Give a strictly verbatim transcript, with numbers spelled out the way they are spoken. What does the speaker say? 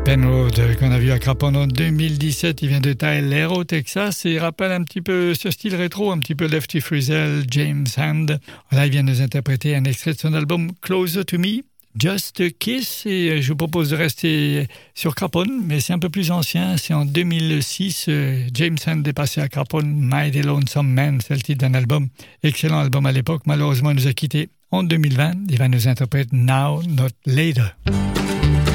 Penrod, qu'on a vu à Craponne en deux mille dix-sept, il vient de Tyler au Texas et il rappelle un petit peu ce style rétro, un petit peu Lefty Frizzell, James Hand. Là, il vient nous interpréter un extrait de son album Closer to Me, Just a Kiss, et je vous propose de rester sur Craponne, mais c'est un peu plus ancien, c'est en deux mille six, James Hand est passé à Craponne, Mighty Lonesome Man, c'est le titre d'un album, excellent album à l'époque, malheureusement il nous a quittés en deux mille vingt, il va nous interpréter Now Not Later.